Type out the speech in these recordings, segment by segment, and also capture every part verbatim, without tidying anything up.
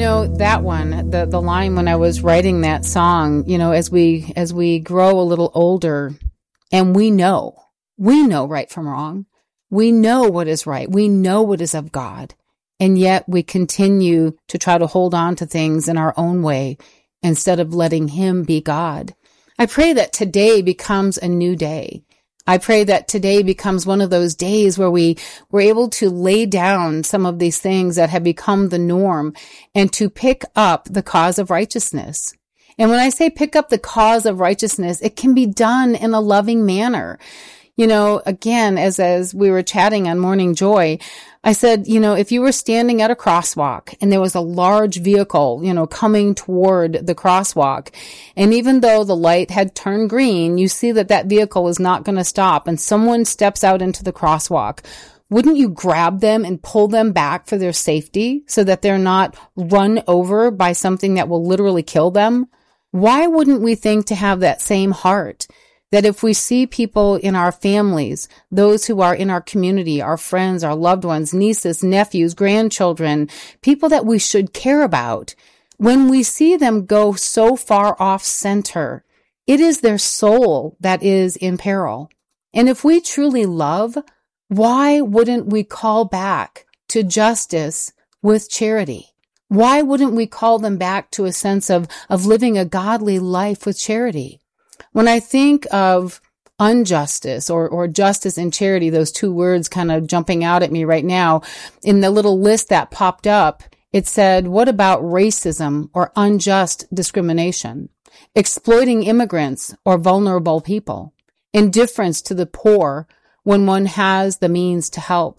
know, that one, the, the line when I was writing that song, you know, as we, as we grow a little older and we know, we know right from wrong. We know what is right. We know what is of God. And yet we continue to try to hold on to things in our own way instead of letting Him be God. I pray that today becomes a new day. I pray that today becomes one of those days where we were able to lay down some of these things that have become the norm and to pick up the cause of righteousness. And when I say pick up the cause of righteousness, it can be done in a loving manner. You know, again, as, as we were chatting on Morning Joy, I said, you know, if you were standing at a crosswalk and there was a large vehicle, you know, coming toward the crosswalk, and even though the light had turned green, you see that that vehicle is not going to stop and someone steps out into the crosswalk, wouldn't you grab them and pull them back for their safety so that they're not run over by something that will literally kill them? Why wouldn't we think to have that same heart? That if we see people in our families, those who are in our community, our friends, our loved ones, nieces, nephews, grandchildren, people that we should care about, when we see them go so far off center, it is their soul that is in peril. And if we truly love, why wouldn't we call back to justice with charity? Why wouldn't we call them back to a sense of, of living a godly life with charity? When I think of injustice or, or justice and charity, those two words kind of jumping out at me right now, in the little list that popped up, it said, what about racism or unjust discrimination? Exploiting immigrants or vulnerable people? Indifference to the poor when one has the means to help?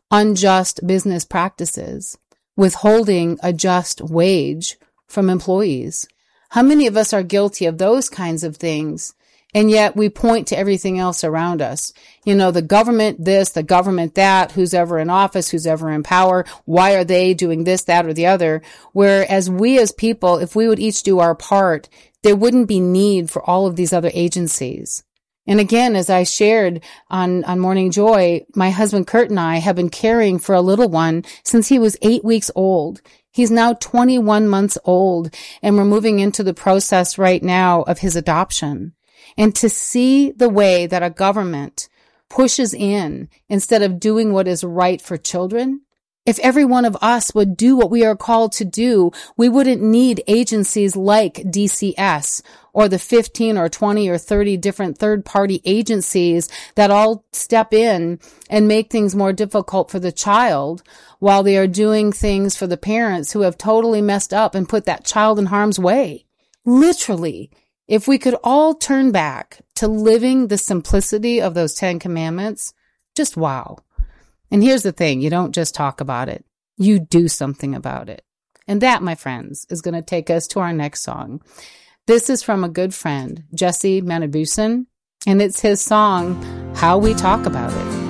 Unjust business practices? Withholding a just wage from employees? How many of us are guilty of those kinds of things? And yet we point to everything else around us. You know, the government this, the government that, who's ever in office, who's ever in power. Why are they doing this, that, or the other? Whereas we as people, if we would each do our part, there wouldn't be need for all of these other agencies. And again, as I shared on, on Morning Joy, my husband Kurt and I have been caring for a little one since he was eight weeks old. He's now twenty-one months old, and we're moving into the process right now of his adoption. And to see the way that a government pushes in instead of doing what is right for children, if every one of us would do what we are called to do, we wouldn't need agencies like D C S or the fifteen or twenty or thirty different third-party agencies that all step in and make things more difficult for the child while they are doing things for the parents who have totally messed up and put that child in harm's way. Literally, if we could all turn back to living the simplicity of those Ten Commandments, just wow. And here's the thing, you don't just talk about it, you do something about it. And that, my friends, is going to take us to our next song. This is from a good friend, Jesse Manibusan, and it's his song, How We Talk About It.